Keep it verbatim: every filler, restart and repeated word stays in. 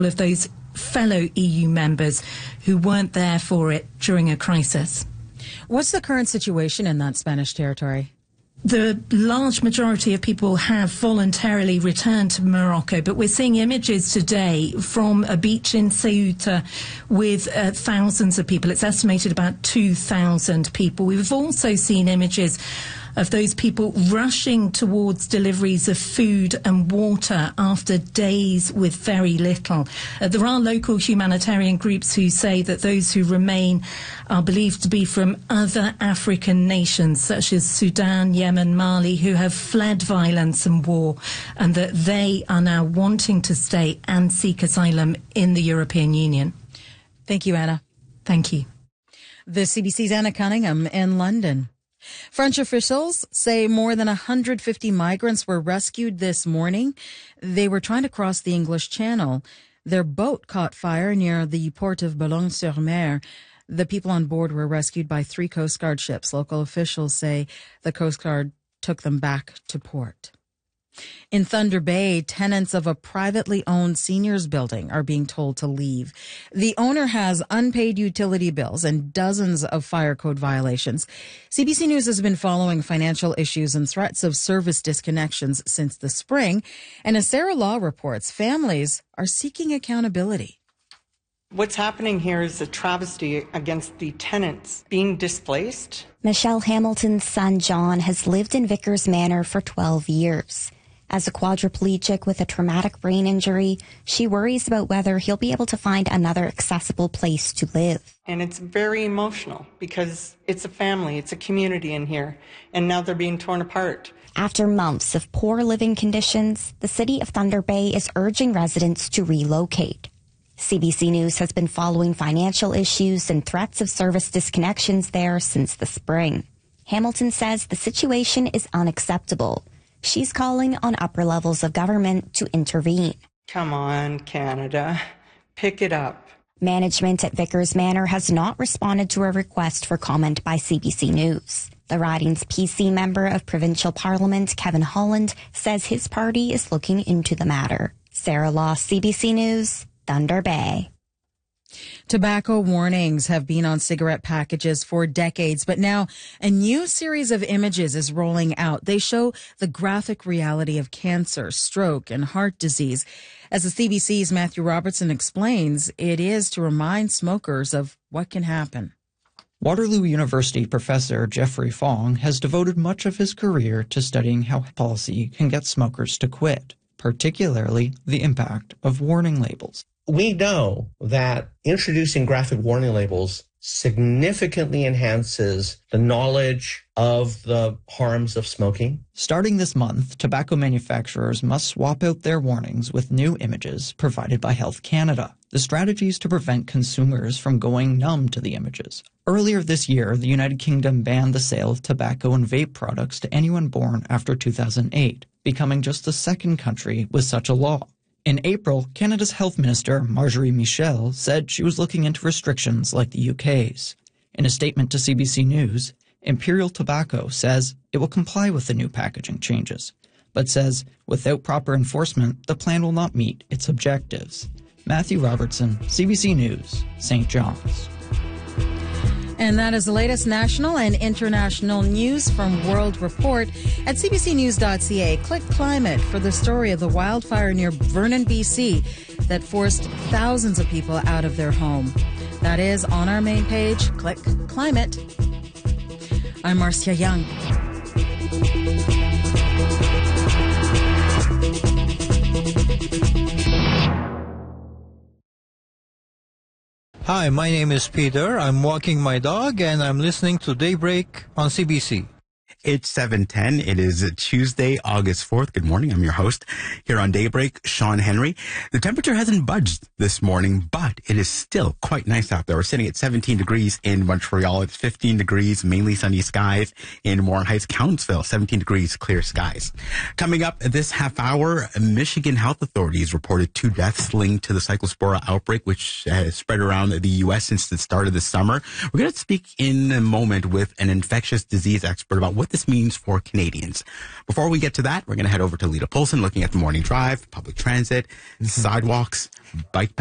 of those fellow E U members who weren't there for it during a crisis. What's the current situation in that Spanish territory? The large majority of people have voluntarily returned to Morocco, but we're seeing images today from a beach in Ceuta with uh, thousands of people. It's estimated about two thousand people. We've also seen images of those people rushing towards deliveries of food and water after days with very little. Uh, there are local humanitarian groups who say that those who remain are believed to be from other African nations, such as Sudan, Yemen, Mali, who have fled violence and war, and that they are now wanting to stay and seek asylum in the European Union. Thank you, Anna. Thank you. The C B C's Anna Cunningham in London. French officials say more than one hundred fifty migrants were rescued this morning. They were trying to cross the English Channel. Their boat caught fire near the port of Boulogne-sur-Mer. The people on board were rescued by three Coast Guard ships. Local officials say the Coast Guard took them back to port. In Thunder Bay, tenants of a privately owned seniors building are being told to leave. The owner has unpaid utility bills and dozens of fire code violations. C B C News has been following financial issues and threats of service disconnections since the spring. And as Sarah Law reports, families are seeking accountability. What's happening here is a travesty against the tenants being displaced. Michelle Hamilton's son, John, has lived in Vickers Manor for twelve years. As a quadriplegic with a traumatic brain injury, she worries about whether he'll be able to find another accessible place to live. And it's very emotional because it's a family, it's a community in here, and now they're being torn apart. After months of poor living conditions, the city of Thunder Bay is urging residents to relocate. C B C News has been following financial issues and threats of service disconnections there since the spring. Hamilton says the situation is unacceptable. She's calling on upper levels of government to intervene. Come on, Canada. Pick it up. Management at Vickers Manor has not responded to a request for comment by C B C News. The riding's P C member of provincial parliament, Kevin Holland, says his party is looking into the matter. Sarah Law, C B C News, Thunder Bay. Tobacco warnings have been on cigarette packages for decades, but now a new series of images is rolling out. They show the graphic reality of cancer, stroke, and heart disease. As the C B C's Matthew Robertson explains, it is to remind smokers of what can happen. Waterloo University professor Jeffrey Fong has devoted much of his career to studying how policy can get smokers to quit, particularly the impact of warning labels. We know that introducing graphic warning labels significantly enhances the knowledge of the harms of smoking. Starting this month, tobacco manufacturers must swap out their warnings with new images provided by Health Canada. The strategy is to prevent consumers from going numb to the images. Earlier this year, the United Kingdom banned the sale of tobacco and vape products to anyone born after two thousand eight, becoming just the second country with such a law. In April, Canada's Health Minister, Marjorie Michel, said she was looking into restrictions like the U K's. In a statement to C B C News, Imperial Tobacco says it will comply with the new packaging changes, but says without proper enforcement, the plan will not meet its objectives. Matthew Robertson, C B C News, Saint John's. And that is the latest national and international news from World Report at c b c news dot c a. Click Climate for the story of the wildfire near Vernon, B C that forced thousands of people out of their home. That is on our main page. Click Climate. I'm Marcia Young. Hi, my name is Peter. I'm walking my dog and I'm listening to Daybreak on C B C. It's seven ten. It is Tuesday, August fourth. Good morning. I'm your host here on Daybreak, Sean Henry. The temperature hasn't budged this morning, but it is still quite nice out there. We're sitting at seventeen degrees in Montreal. It's fifteen degrees, mainly sunny skies in Warren Heights, Countsville, seventeen degrees, clear skies. Coming up this half hour, Michigan health authorities reported two deaths linked to the cyclospora outbreak, which has spread around the U S since the start of the summer. We're going to speak in a moment with an infectious disease expert about what this means for Canadians. Before we get to that, we're going to head over to Lita Polson looking at the morning drive, public transit, mm-hmm. sidewalks, bike